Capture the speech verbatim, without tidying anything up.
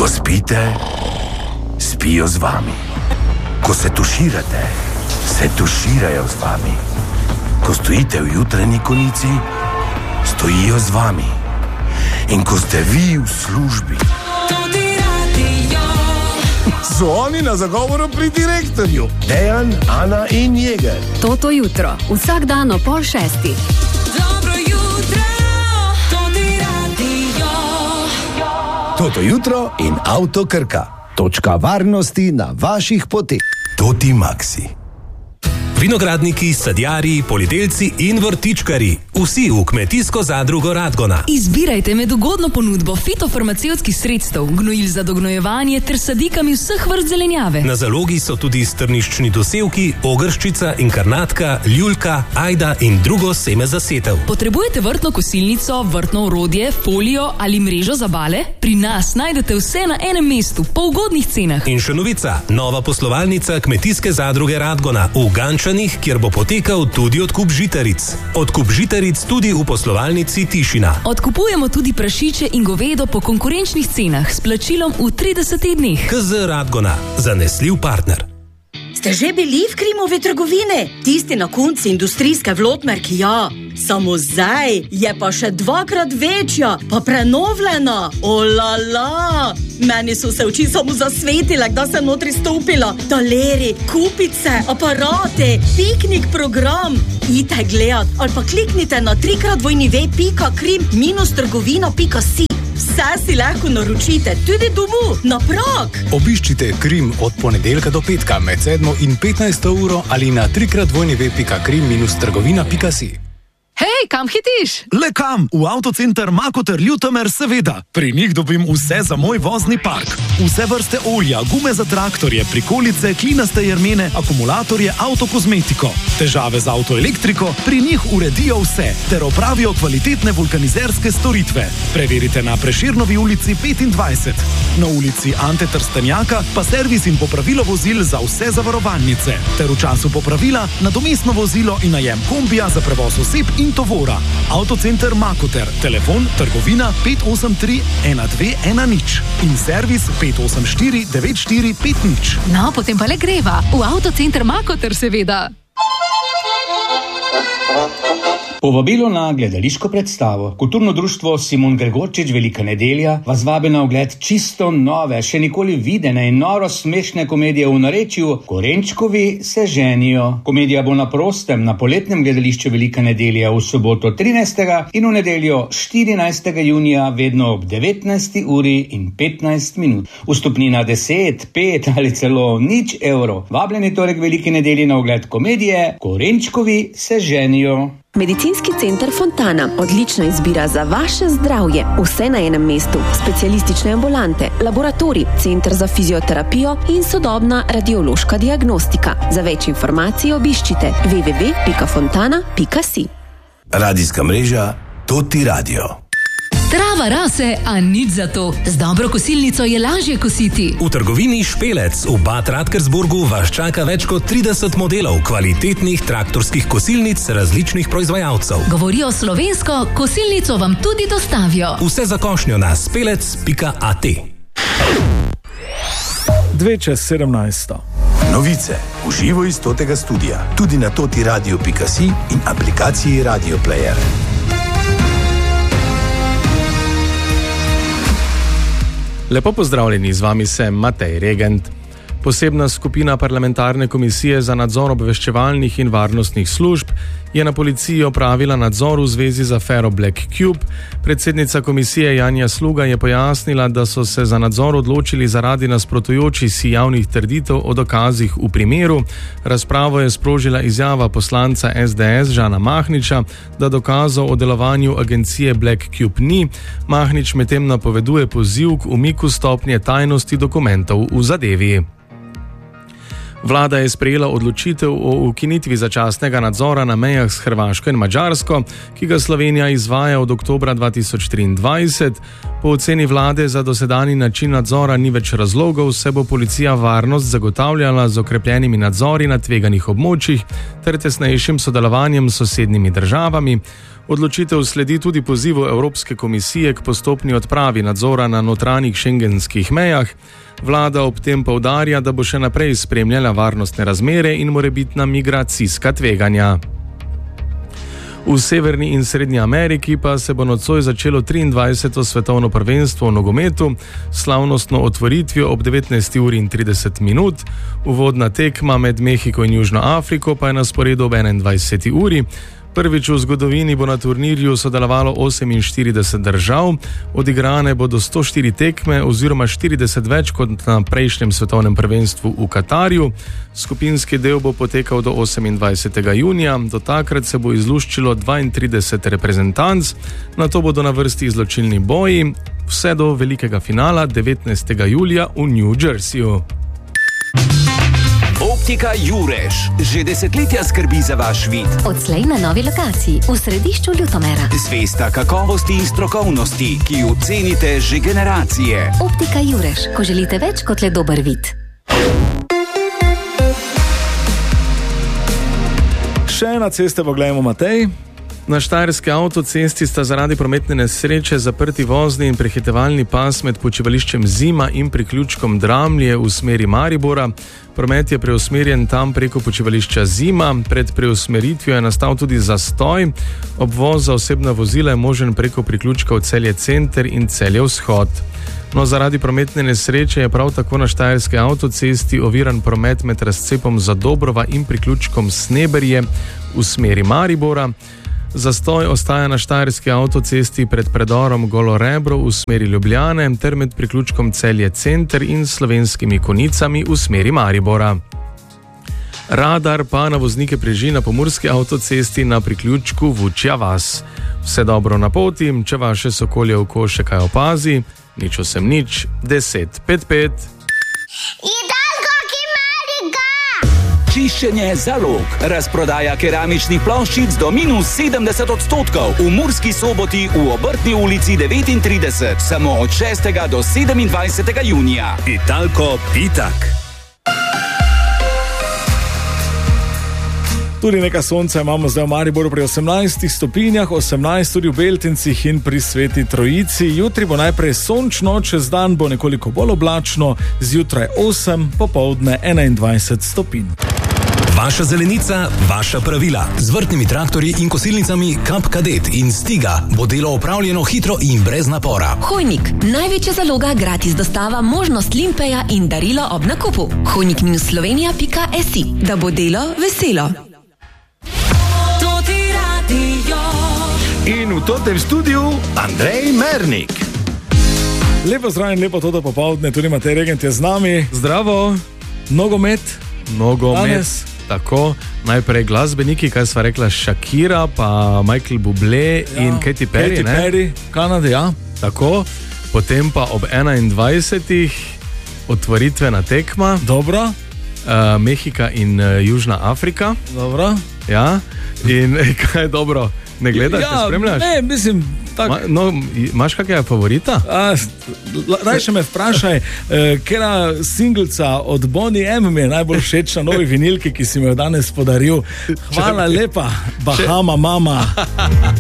Ko spite, spijo z vami. Ko se tuširate, se tuširajo z vami. Ko stojite v jutranji konici, stojijo z vami. In ko ste vi v službi, so oni na zagovoru pri direktorju. Dejan, Ana in Jeger. Toto jutro, vsak dan o pol šestih. Dobro jutro, Toti Radio. Toto jutro in Avto Krka. Točka varnosti na vaših poteh. Toti Maxi. Vinogradniki, sadjarji, poljedelci in vrtičkarji. Vsi v kmetijsko zadrugo Radgona. Izbirajte med ugodno ponudbo fitofarmacevtskih sredstev, gnojil za dognojevanje ter sadikami vseh vrst zelenjave. Na zalogi so tudi strniščni dosevki, ogrščica, inkarnatka, ljuljka, ajda in drugo seme za setev. Potrebujete vrtno kosilnico, vrtno orodje, folijo ali mrežo za bale? Pri nas najdete vse na enem mestu, po ugodnih cenah. In še novica, nova poslovalnica kmetijske zadruge Radgona v Gančanih, kjer bo potekal tudi odkup žitaric. Odkup žitaric tudi v poslovalnici Tišina. Odkupujemo tudi prašiče in govedo po konkurenčnih cenah s plačilom v tridesetih dneh. K Z Radgona, zanesljiv partner. Ste že bili v Krimove trgovine? Tisti na konci industrijske Vlotmerki, ja. Samo zdaj je pa še dvakrat večja, pa prenovljena. Olala! Meni so se oči samo zasvetile, da sem notri stopila. Taleri, kupice, aparate, piknik program. Idite gledat ali pa kliknite na trikrat dvojni ve pika krim minus trgovina pika si. Vse si lahko naročite, tudi domu, na prag. Obiščite Krim od ponedeljka do petka med sedmo in petnajsto uro ali na trikrat dvojni ve pika krim minus trgovina pika si. Hej, kam hitiš? Le kam? V Avtocenter Makoter Ljutomer, seveda. Pri njih dobim vse za moj vozni park. Vse vrste olja, gume za traktorje, prikolice, klinaste jermene, akumulatorje, avtokozmetiko. Težave z avtoelektriko, pri njih uredijo vse, ter opravijo kvalitetne vulkanizerske storitve. Preverite na Prešernovi ulici petindvajset. Na ulici Ante Trstenjaka pa servis in popravilo vozil za vse zavarovalnice. Ter v času popravila nadomestno vozilo in najem kombija za prevoz oseb in tovora. Avtocenter Makoter, telefon trgovina pet osem tri ena dve ena nič in servis pet osem štiri devet štiri pet nič. No, potem pa le greva. V Avtocenter Makoter, seveda. Povabilo na gledališko predstavo. Kulturno društvo Simon Gregorčič Velika nedelja vas vabi na ogled čisto nove, še nikoli videne in noro smešne komedije v narečju Korenčkovi se ženijo. Komedija bo na prostem na poletnem gledališču Velika nedelja v soboto trinajstega in v nedeljo štirinajstega junija vedno ob devetnajsti uri in petnajst minut. Vstopnina deset, pet ali celo nič evrov. Vabljeni torej k Veliki nedelji na ogled komedije Korenčkovi se ženijo. Medicinski center Fontana. Odlična izbira za vaše zdravje. Vse na enem mestu. Specialistične ambulante, laboratorij, center za fizioterapijo in sodobna radiološka diagnostika. Za več informacij obiščite w w w pika fontana pika si. Radijska mreža Toti Radio. Trava rase, a nič za to. Z dobro kosilnico je lažje kositi. V trgovini Špelec v Bad Radkersburgu vas čaka več kot trideset modelov kvalitetnih traktorskih kosilnic različnih proizvajalcev. Govorijo slovensko, kosilnico vam tudi dostavijo. Vse za košnjo na spelec pika a t. Dve čez sedemnajsto. Novice v živo iz Totega studia, tudi na toti radio pika si in aplikaciji Radio Player. Lepo pozdravljeni, z vami sem Matej Regent. Posebna skupina parlamentarne komisije za nadzor obveščevalnih in varnostnih služb je na policiji opravila nadzor v zvezi z afero Black Cube. Predsednica komisije Janja Sluga je pojasnila, da so se za nadzor odločili zaradi nasprotujočih si javnih trditev o dokazih v primeru. Razpravo je sprožila izjava poslanca es de es Žana Mahniča, da dokazov o delovanju agencije Black Cube ni. Mahnič medtem napoveduje poziv k umiku stopnje tajnosti dokumentov v zadevi. Vlada je sprejela odločitev o ukinitvi začasnega nadzora na mejah s Hrvaško in Madžarsko, ki ga Slovenija izvaja od oktobra dva tisoč triindvajset. Po oceni vlade za dosedanji način nadzora ni več razlogov, se bo policija varnost zagotavljala z okrepljenimi nadzori na tveganih območjih ter tesnejšim sodelovanjem s sosednjimi državami. Odločitev sledi tudi pozivu Evropske komisije k postopni odpravi nadzora na notranjih šengenskih mejah. Vlada ob tem poudarja, da bo še naprej spremljala varnostne razmere in morebitna migracijska tveganja. V Severni in Srednji Ameriki pa se bo nocoj začelo triindvajseto svetovno prvenstvo v nogometu s slavnostno otvoritvijo ob devetnajsti uri in trideset minut. Uvodna tekma med Mehiko in Južno Afriko pa je na sporedu ob enaindvajseti uri. Prvič v zgodovini bo na turnirju sodelovalo oseminštirideset držav, odigrane bodo sto štiri tekme oziroma štirideset več kot na prejšnjem svetovnem prvenstvu v Katarju. Skupinski del bo potekal do osemindvajsetega junija, do takrat se bo izluščilo dvaintrideset reprezentanc, nato bodo na vrsti izločilni boji, vse do velikega finala devetnajstega julija v New Jerseyju. Optika Jurež že desetletja skrbi za vaš vid. Odslej na novi lokaciji v središču Ljutomera. Zvesta kakovosti in strokovnosti, ki jo cenite že generacije. Optika Jurež, ko želite več kot le dober vid. Še na ceste poglejmo, Matej. Na štajerski avtocesti sta zaradi prometne nesreče zaprti vozni in prehitevalni pas med počivališčem Zima in priključkom Dramlje v smeri Maribora. Promet je preusmerjen tam preko počivališča Zima, pred preusmeritvijo je nastal tudi zastoj. Obvoz za osebna vozila je možen preko priključkov Celje Center in Celje Vzhod. No, zaradi prometne nesreče je prav tako na štajerski avtocesti oviran promet med razcepom Zadobrova in priključkom Sneberje v smeri Maribora. Zastoj ostaja na štajerski avtocesti pred predorom Golorebro v smeri Ljubljane ter med priključkom Celje Center in Slovenskimi Konicami v smeri Maribora. Radar pa na voznike preži na pomurski avtocesti na priključku Vučja vas. Vse dobro na poti, če vaše sokolje oko še kaj opazi, nič osem nič, deset pet pet. Čiščenje zalog. Razprodaja keramičnih ploščic do minus sedemdeset odstotkov. V Murski Soboti v Obrtni ulici devetintrideset. Samo od šestega do sedemindvajsetega junija. Italko Pitak. Tudi nekaj sonca imamo zdaj v Mariboru pri osemnajstih stopinjah, osemnajst tudi v Beltincih in pri Sveti Trojici. Jutri bo najprej sončno, čez dan bo nekoliko bolj oblačno, zjutraj osem, popoldne enaindvajset stopinj. Vaša zelenica, vaša pravila. Z vrtnimi traktorji in kosilnicami Kap Kadet in Stiga bo delo opravljeno hitro in brez napora. Hojnik, največja zaloga, gratis dostava, možnost limpeja in darilo ob nakupu. hojnik minus slovenija pika si, da bo delo veselo. In v totem studiu Andrej Mernik. Lepo zdrav in lepo to, da popoldne tudi Matej Regent je z nami. Zdravo. Nogomet. Nogomet. Danes. Tako, najprej glasbeniki, kaj sva rekla, Shakira, pa Michael Bublé ja, in Katy Perry, Katy ne? Perry, Kanada, ja. Tako, potem pa ob enaindvajsetih otvoritvena tekma. Dobro. Uh, Mehika in uh, Južna Afrika. Dobro. Ja, in kaj je dobro? Ne gledaš, ja, ne spremljaš? Ne, mislim, tako. Ma, no, imaš kakega favorita? Rajše me vprašaj, eh, kera singlca od Bonnie M mi je najbolj všeč na novi vinilki, ki si me jo danes podaril. Hvala lepa, Bahama Mama.